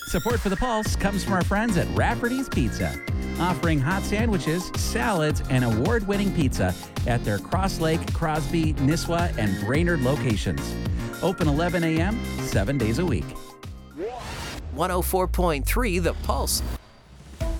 Support for the Pulse comes from our friends at Rafferty's Pizza, offering hot sandwiches, salads, and award-winning pizza at their Cross Lake, Crosby, Nisswa, and Brainerd locations. Open 11 a.m., 7 days a week. 104.3 The Pulse.